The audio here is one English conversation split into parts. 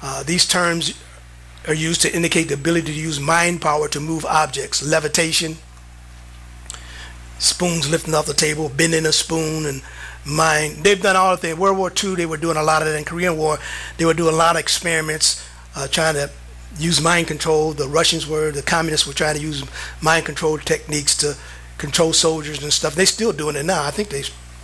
These terms are used to indicate the ability to use mind power to move objects. Levitation, spoons lifting off the table, bending a spoon, and mind. They've done all of that. World War II, they were doing a lot of that. In Korean War, they were doing a lot of experiments trying to use mind control. The Russians were, the communists were trying to use mind control techniques to control soldiers and stuff. They're still doing it now. I think they,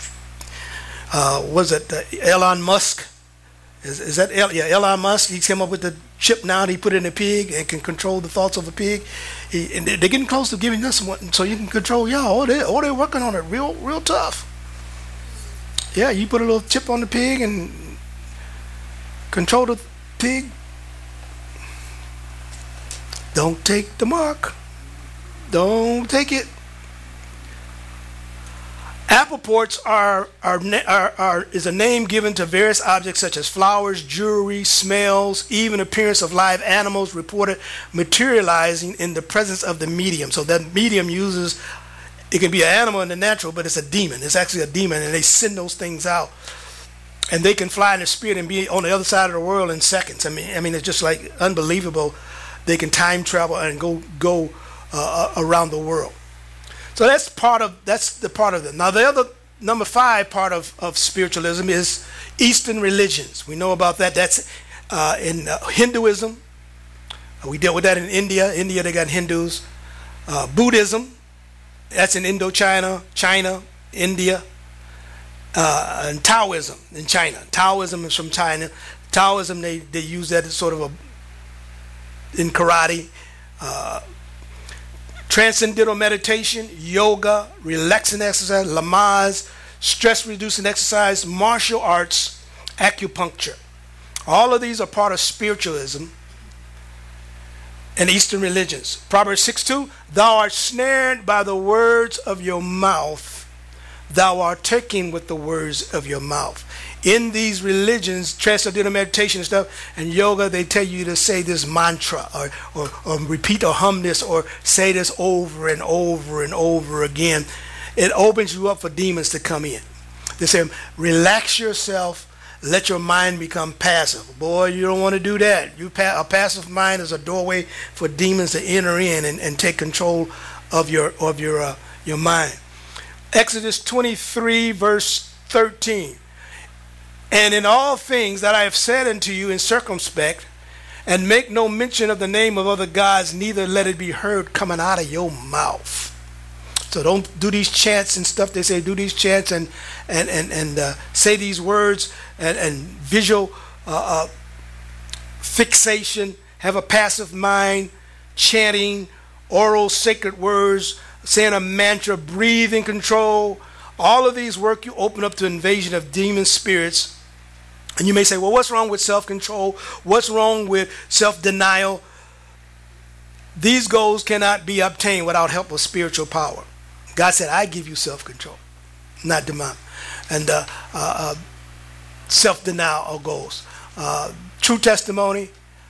was it Elon Musk? Is that Elon Musk? He came up with the chip now. He put it in a pig and can control the thoughts of a pig. And they're getting close to giving us one, so you can control y'all. They're working on it real tough. Yeah, you put a little chip on the pig and control the pig. Don't take the mark. Don't take it. Appoports is a name given to various objects such as flowers, jewelry, smells, even appearance of live animals reported materializing in the presence of the medium. So that medium uses, it can be an animal in the natural, but it's a demon. It's actually a demon, and they send those things out. And they can fly in the spirit and be on the other side of the world in seconds. I mean, it's just like unbelievable. They can time travel and go around the world. So that's the part of it. Now the other number 5 part of spiritualism is Eastern religions. We know about that. That's in Hinduism. We dealt with that in India. India, they got Hindus. Buddhism, that's in Indochina, China, India. And Taoism in China. Taoism is from China. Taoism, they use that as sort of in karate. Transcendental meditation, yoga, relaxing exercise, Lamaze, stress-reducing exercise, martial arts, acupuncture. All of these are part of spiritualism and Eastern religions. Proverbs 6:2, thou art snared by the words of your mouth. Thou art taken with the words of your mouth. In these religions, transcendental meditation and stuff, and yoga, they tell you to say this mantra or repeat or hum this or say this over and over and over again. It opens you up for demons to come in. They say, relax yourself, let your mind become passive. Boy, you don't want to do that. A passive mind is a doorway for demons to enter in and take control of your mind. Exodus 23, verse 13. And in all things that I have said unto you in circumspect, and make no mention of the name of other gods, neither let it be heard coming out of your mouth. So don't do these chants and stuff. They say do these chants and say these words and visual fixation. Have a passive mind, chanting, oral sacred words, saying a mantra, breathing control. All of these work you open up to invasion of demon spirits. And you may say, well, what's wrong with self-control? What's wrong with self-denial? These goals cannot be obtained without help of spiritual power. God said, I give you self-control, not demon. And self-denial goals. True testimony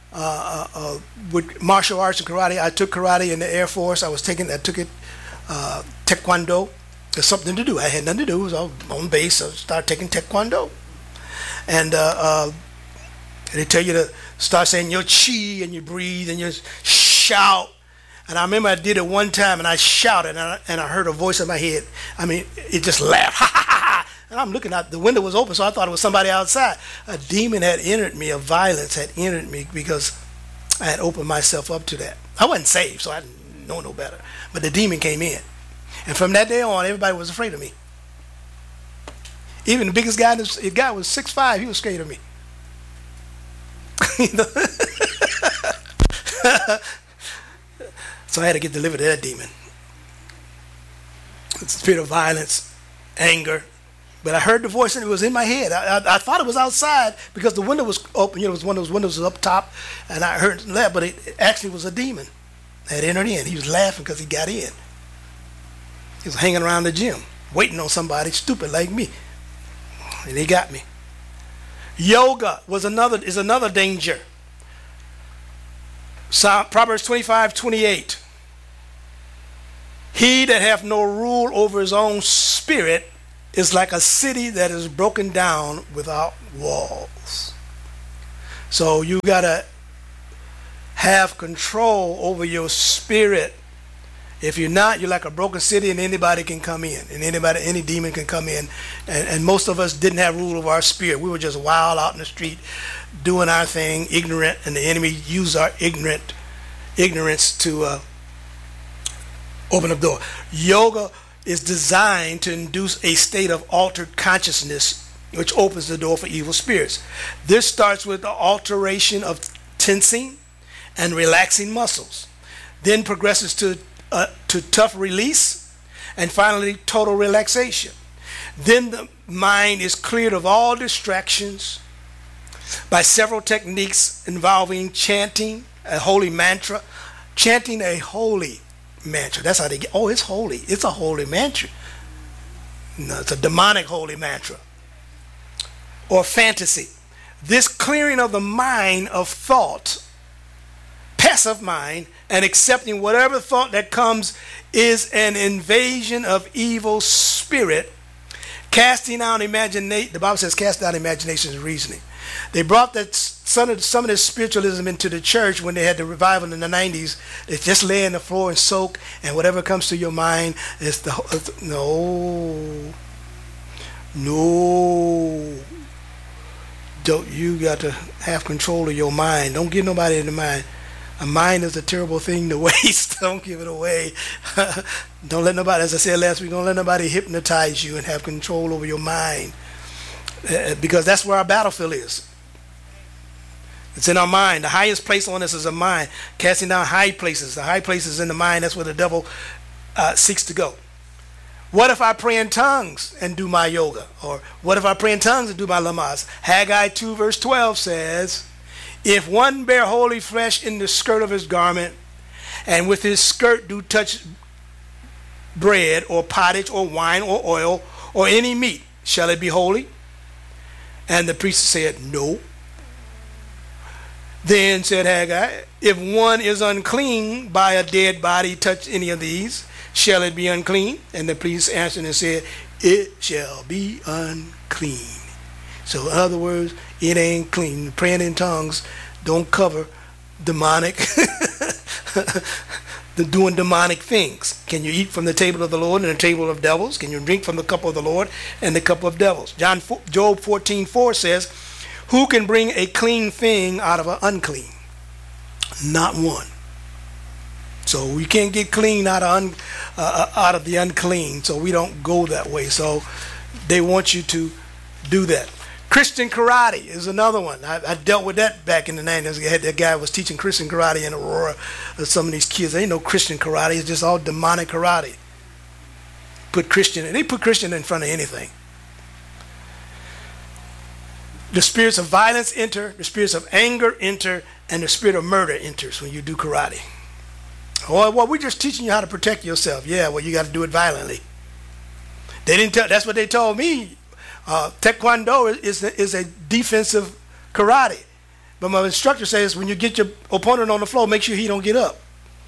with martial arts and karate. I took karate in the Air Force. I took it Taekwondo. There's something to do. I had nothing to do. I was on base. So I started taking Taekwondo. And they tell you to start saying your chi and you breathe and you shout. And I remember I did it one time and I shouted and I heard a voice in my head. I mean, it just laughed. Ha ha ha! And I'm looking out. The window was open, so I thought it was somebody outside. A demon had entered me. A violence had entered me because I had opened myself up to that. I wasn't saved, so I didn't know no better. But the demon came in. And from that day on, everybody was afraid of me. Even the biggest guy, the guy was 6'5", he was scared of me. So I had to get delivered to that demon. It's a spirit of violence, anger. But I heard the voice and it was in my head. I thought it was outside because the window was open. It was one of those windows up top. And I heard that, but it actually was a demon that entered in. He was laughing because he got in. He was hanging around the gym, waiting on somebody stupid like me. And he got me. Yoga is another danger. Proverbs 25:28. He that hath no rule over his own spirit is like a city that is broken down without walls. So you got to have control over your spirit. If you're not, you're like a broken city, and anybody can come in, and any demon can come in. And most of us didn't have rule of our spirit. We were just wild out in the street doing our thing, ignorant, and the enemy used our ignorance to open up the door. Yoga is designed to induce a state of altered consciousness, which opens the door for evil spirits. This starts with the alteration of tensing and relaxing muscles, then progresses to tough release, and finally total relaxation. Then the mind is cleared of all distractions by several techniques involving chanting a holy mantra. Chanting a holy mantra. That's how they get. Oh, it's holy. It's a holy mantra. No, it's a demonic holy mantra. Or fantasy. This clearing of the mind of thought, passive mind, and accepting whatever thought that comes is an invasion of evil spirit, casting out imagination. The Bible says cast out imagination and reasoning. They brought that some of this spiritualism into the church when they had the revival in the 90s. They just lay on the floor and soak, and whatever comes to your mind is no. Don't, you got to have control of your mind. Don't give nobody in the mind. A mind is a terrible thing to waste. Don't give it away. Don't let nobody, as I said last week, don't let nobody hypnotize you and have control over your mind. Because that's where our battlefield is. It's in our mind. The highest place on us is a mind. Casting down high places. The high places in the mind, that's where the devil seeks to go. What if I pray in tongues and do my yoga? Or what if I pray in tongues and do my Lamaze? Haggai 2 verse 12 says, if one bear holy flesh in the skirt of his garment, and with his skirt do touch bread or pottage or wine or oil or any meat, shall it be holy? And the priest said, no. Then said Haggai, if one is unclean by a dead body touch any of these, shall it be unclean? And the priest answered and said, it shall be unclean. So in other words, it ain't clean. Praying in tongues don't cover demonic, doing demonic things. Can you eat from the table of the Lord and the table of devils? Can you drink from the cup of the Lord and the cup of devils? Job 14:4 says, who can bring a clean thing out of an unclean? Not one. So we can't get clean out of the unclean. So we don't go that way. So they want you to do that. Christian karate is another one. I dealt with that back in the 90s. That guy was teaching Christian karate in Aurora. Some of these kids, they ain't no Christian karate. It's just all demonic karate. They put Christian in front of anything. The spirits of violence enter, the spirits of anger enter, and the spirit of murder enters when you do karate. Oh, well, we're just teaching you how to protect yourself. Yeah, well, you got to do it violently. They didn't tell. That's what they told me. Taekwondo is a defensive karate, but my instructor says when you get your opponent on the floor, make sure he don't get up.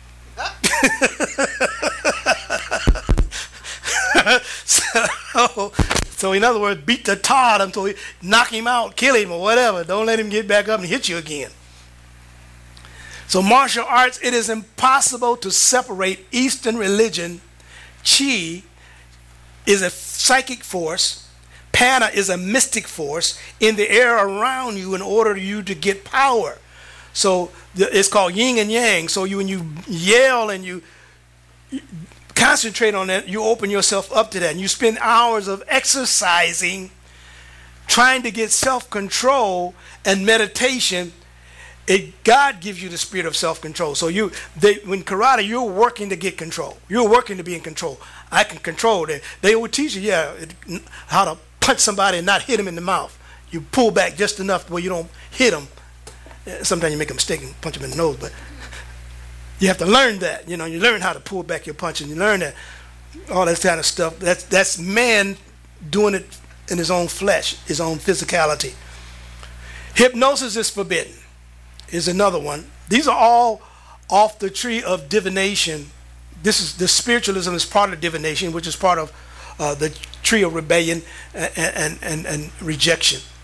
So in other words, beat the tar until you knock him out, kill him, or whatever. Don't let him get back up and hit you again. So martial arts, it is impossible to separate Eastern religion. Chi is a psychic force. Pana is a mystic force in the air around you in order for you to get power. So it's called yin and yang. So when you yell and you concentrate on that, you open yourself up to that. And you spend hours of exercising, trying to get self-control and meditation. God gives you the spirit of self-control. So when karate, you're working to get control. You're working to be in control. I can control that. They will teach you, how to punch somebody and not hit him in the mouth. You pull back just enough where you don't hit them. Sometimes you make a mistake and punch them in the nose, but you have to learn that. You learn how to pull back your punch, and you learn that all that kind of stuff. That's man doing it in his own flesh, his own physicality. Hypnosis is forbidden. Is another one. These are all off the tree of divination. The spiritualism is part of divination, which is part of the tree of rebellion and rejection.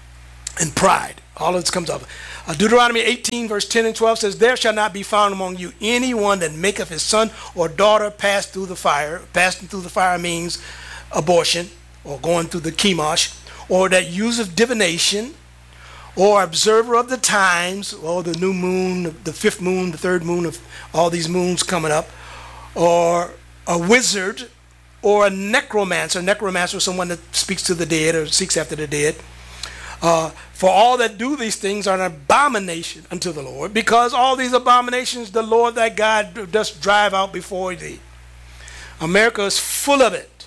and pride. All of this comes up. Deuteronomy 18, verse 10 and 12 says, there shall not be found among you anyone that maketh his son or daughter pass through the fire. Passing through the fire means abortion, or going through the chemosh, or that useth divination, or observer of the times, or the new moon, the fifth moon, the third moon, of all these moons coming up, or a wizard, or a necromancer. Necromancer is someone that speaks to the dead or seeks after the dead. For all that do these things are an abomination unto the Lord, because all these abominations the Lord thy God does drive out before thee. America is full of it.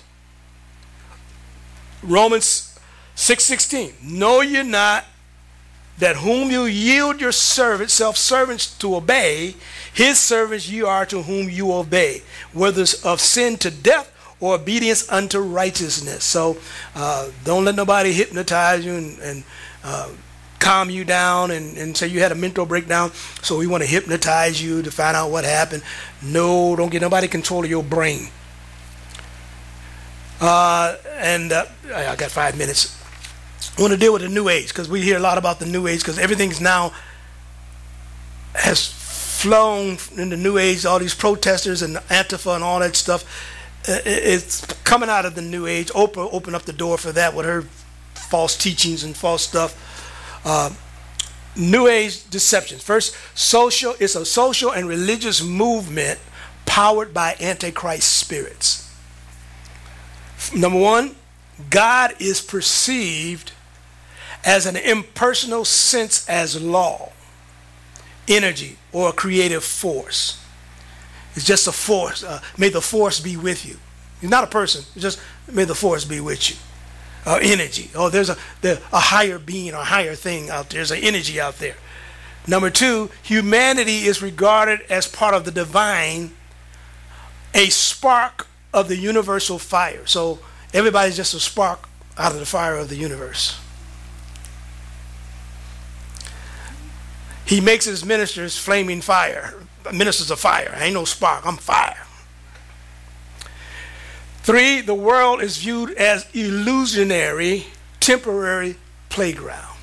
Romans 6:16. Know ye not that whom you yield your self-servants to obey, his servants ye are to whom you obey, whether of sin to death or obedience unto righteousness. So don't let nobody hypnotize you and calm you down and say you had a mental breakdown, so we want to hypnotize you to find out what happened. No, don't get nobody control of your brain. I got 5 minutes. I want to deal with the New Age, because we hear a lot about the New Age, because everything's now has flown in the New Age. All these protesters and Antifa and all that stuff, it's coming out of the New Age. Oprah opened up the door for that with her false teachings and false stuff. New Age deceptions. First, it's a social and religious movement powered by Antichrist spirits. Number one, God is perceived as an impersonal sense as law, energy, or a creative force. It's just a force. May the force be with you. He's not a person. It's just may the force be with you. Energy. Oh, there's a higher being or higher thing out there. There's an energy out there. Number two, humanity is regarded as part of the divine, a spark of the universal fire. So everybody's just a spark out of the fire of the universe. He makes his ministers flaming fire. Ministers of fire. I ain't no spark. I'm fire. 3, the world is viewed as illusionary, temporary playground.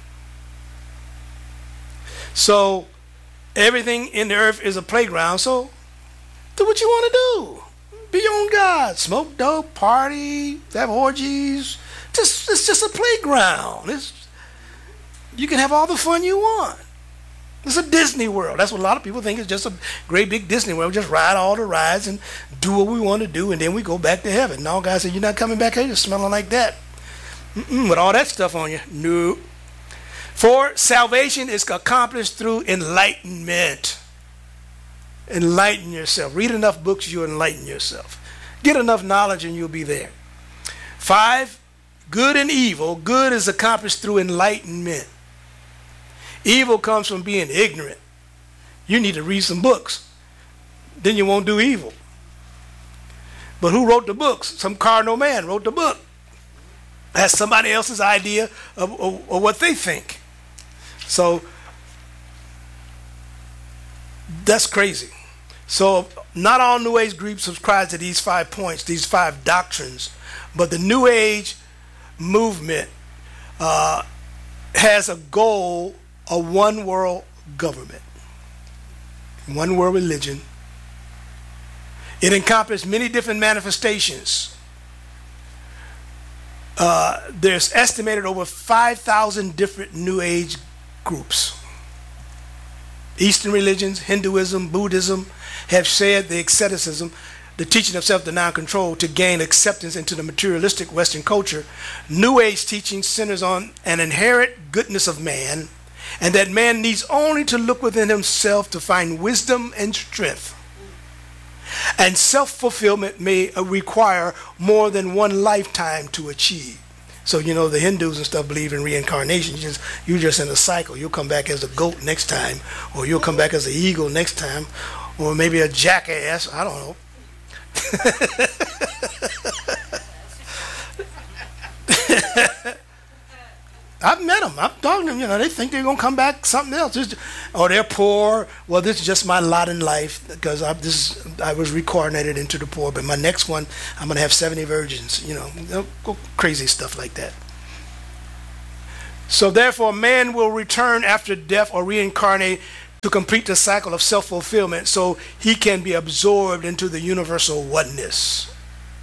So everything in the earth is a playground. So do what you want to do. Be your own God. Smoke dope, party, have orgies. It's just a playground. You can have all the fun you want. It's a Disney World. That's what a lot of people think. It's just a great big Disney World. We just ride all the rides and do what we want to do, and then we go back to heaven. No, guys say, you're not coming back here. You're smelling like that. With all that stuff on you. No. 4, salvation is accomplished through enlightenment. Enlighten yourself. Read enough books, you'll enlighten yourself. Get enough knowledge and you'll be there. 5, good and evil. Good is accomplished through enlightenment. Evil comes from being ignorant. You need to read some books. Then you won't do evil. But who wrote the books? Some cardinal man wrote the book. That's somebody else's idea of what they think. So that's crazy. So not all New Age groups subscribe to these 5 points, these 5 doctrines. But the New Age movement has a goal, a one world government, one world religion. It encompasses many different manifestations. There's estimated over 5,000 different New Age groups. Eastern religions, Hinduism, Buddhism have shared the asceticism, the teaching of self-denial control to gain acceptance into the materialistic Western culture. New Age teaching centers on an inherent goodness of man, and that man needs only to look within himself to find wisdom and strength. And self-fulfillment may require more than one lifetime to achieve. So, the Hindus and stuff believe in reincarnation. You're just in a cycle. You'll come back as a goat next time, or you'll come back as an eagle next time, or maybe a jackass. I don't know. I've met them. I've talked to them. They think they're going to come back something else. Or they're poor. Well, this is just my lot in life, because I was reincarnated into the poor. But my next one, I'm going to have 70 virgins. Crazy stuff like that. So therefore, man will return after death or reincarnate to complete the cycle of self-fulfillment so he can be absorbed into the universal oneness.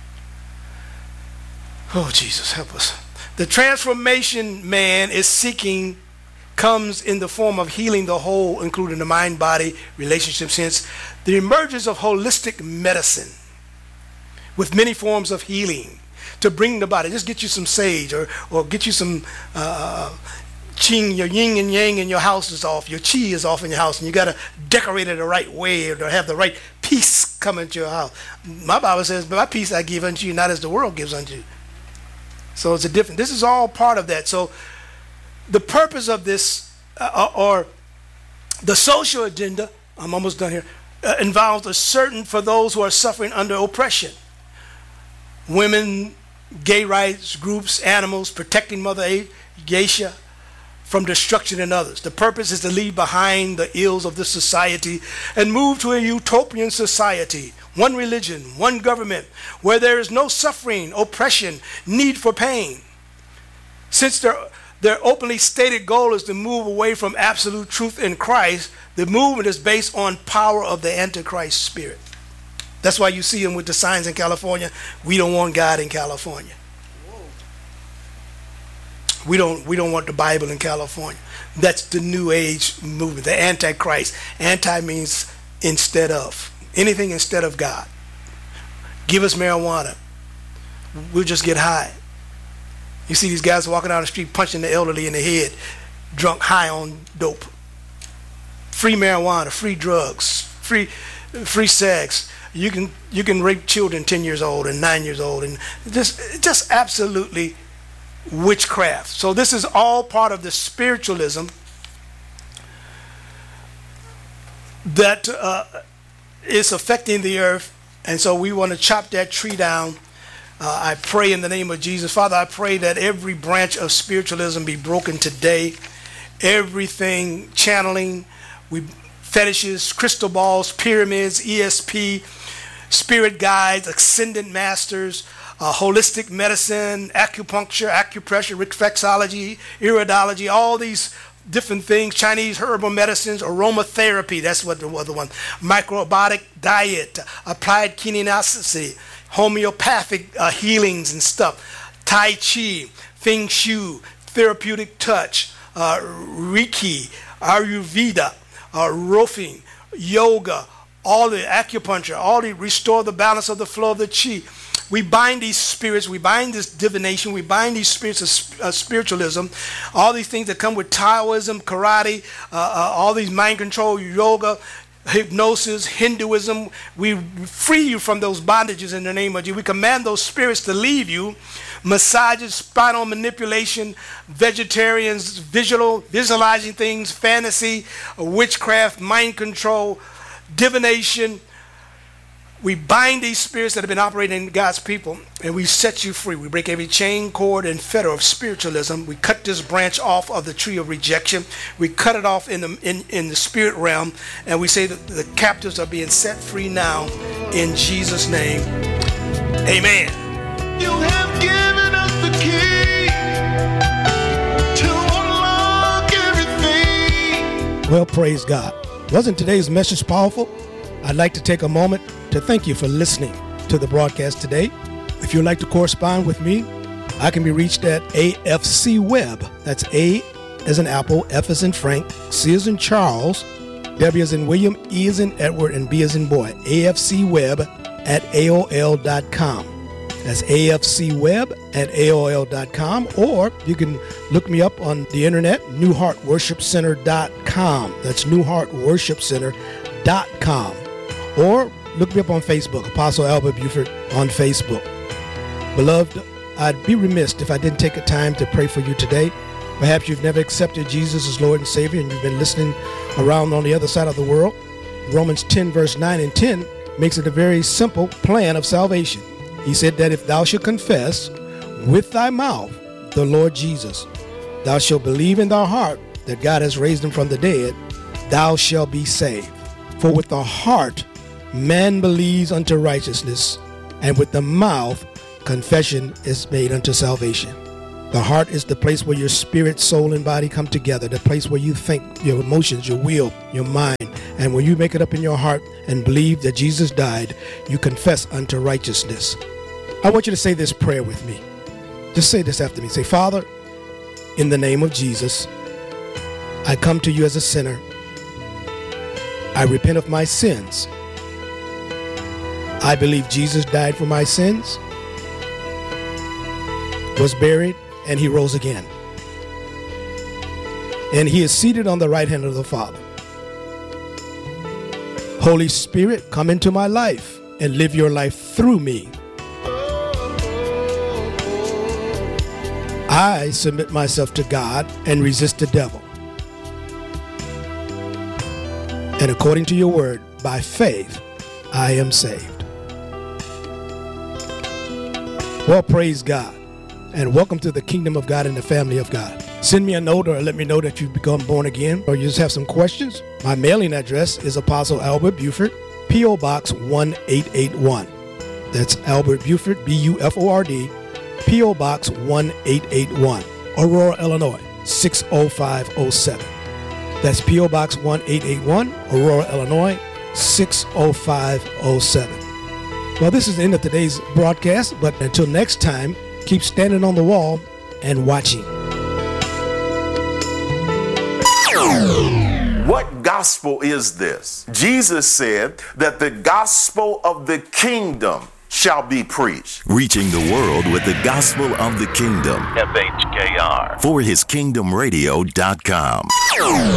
Oh, Jesus, help us. The transformation man is seeking comes in the form of healing the whole, including the mind, body, relationships. Hence, the emergence of holistic medicine with many forms of healing to bring the body. Just get you some sage or get you some qing, your yin and yang in your house is off, your chi is off in your house, and you got to decorate it the right way or to have the right peace come into your house. My Bible says, "But my peace I give unto you, not as the world gives unto you." So it's a different, this is all part of that. So the purpose of this, or the social agenda, I'm almost done here, involves a certain, for those who are suffering under oppression. Women, gay rights groups, animals, protecting Mother Geisha from destruction in others. The purpose is to leave behind the ills of this society and move to a utopian society. One religion, one government, where there is no suffering, oppression, need for pain. Since their openly stated goal is to move away from absolute truth in Christ, the movement is based on power of the Antichrist spirit. That's why you see them with the signs in California. We don't want God in California. We don't want the Bible in California. That's the New Age movement, the Antichrist. Anti means instead of. Anything instead of God. Give us marijuana. We'll just get high. You see these guys walking down the street punching the elderly in the head, drunk, high on dope. Free marijuana, free drugs, free sex. You can rape children 10 years old and 9 years old, and just absolutely witchcraft. So this is all part of the spiritualism that is affecting the earth, and so we want to chop that tree down. I pray in the name of Jesus. Father, I pray that every branch of spiritualism be broken today. Everything channeling, fetishes, crystal balls, pyramids, ESP, spirit guides, ascendant masters, holistic medicine, acupuncture, acupressure, reflexology, iridology, all these different things, Chinese herbal medicines, aromatherapy, that's what the other one, microbiotic diet, applied kinesiology, homeopathic healings and stuff, Tai Chi, Feng Shui, therapeutic touch, Reiki, Ayurveda, roofing, yoga, all the acupuncture, all the restore the balance of the flow of the chi. We bind these spirits, we bind this divination, we bind these spirits of spiritualism, all these things that come with Taoism, karate, all these mind control, yoga, hypnosis, Hinduism. We free you from those bondages in the name of Jesus. We command those spirits to leave you. Massages, spinal manipulation, vegetarians, visualizing things, fantasy, witchcraft, mind control, divination. We bind these spirits that have been operating in God's people, and we set you free. We break every chain, cord, and fetter of spiritualism. We cut this branch off of the tree of rejection. We cut it off in the spirit realm, and we say that the captives are being set free now in Jesus' name. Amen. You have given us the key to unlock everything. Well, praise God. Wasn't today's message powerful? I'd like to take a moment to thank you for listening to the broadcast today. If you'd like to correspond with me, I can be reached at AFC Web. That's A as in Apple, F as in Frank, C as in Charles, W as in William, E as in Edward, and B as in boy. AFCweb at AOL.com. That's AFCweb@AOL.com, or you can look me up on the internet, newheartworshipcenter.com. That's newheartworshipcenter.com. Or look me up on Facebook, Apostle Albert Buford on Facebook. Beloved, I'd be remiss if I didn't take a time to pray for you today. Perhaps you've never accepted Jesus as Lord and Savior, and you've been listening around on the other side of the world. Romans 10, verse 9 and 10 makes it a very simple plan of salvation. He said that if thou shalt confess with thy mouth the Lord Jesus, thou shalt believe in thy heart that God has raised him from the dead, thou shalt be saved. For with the heart man believes unto righteousness, and with the mouth confession is made unto salvation. The heart is the place where your spirit, soul, and body come together, the place where you think, your emotions, your will, your mind. And when you make it up in your heart and believe that Jesus died, you confess unto righteousness. I want you to say this prayer with me. Just say this after me. Say, Father, in the name of Jesus, I come to you as a sinner. I repent of my sins. I believe Jesus died for my sins, was buried, and he rose again. And he is seated on the right hand of the Father. Holy Spirit, come into my life and live your life through me. I submit myself to God and resist the devil. And according to your word, by faith, I am saved. Well, praise God. And welcome to the kingdom of God and the family of God. Send me a note or let me know that you've become born again, or you just have some questions. My mailing address is Apostle Albert Buford, P.O. Box 1881. That's Albert Buford, B-U-F-O-R-D, P.O. Box 1881, Aurora, Illinois, 60507. That's P.O. Box 1881, Aurora, Illinois, 60507. Well, this is the end of today's broadcast, but until next time, keep standing on the wall and watching. What gospel is this? Jesus said that the gospel of the kingdom shall be preached. Reaching the world with the gospel of the kingdom. FHKR. For hiskingdomradio.com.